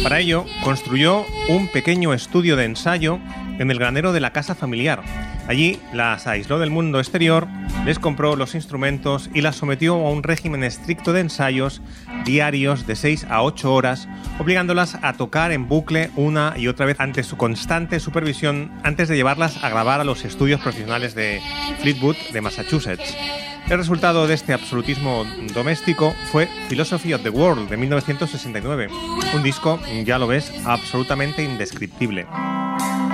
Para ello, construyó un pequeño estudio de ensayo en el granero de la casa familiar. Allí las aisló del mundo exterior, les compró los instrumentos y las sometió a un régimen estricto de ensayos diarios de 6 a 8 horas, obligándolas a tocar en bucle una y otra vez ante su constante supervisión antes de llevarlas a grabar a los estudios profesionales de Fleetwood de Massachusetts. El resultado de este absolutismo doméstico fue Philosophy of the World de 1969, un disco, ya lo ves, absolutamente indescriptible.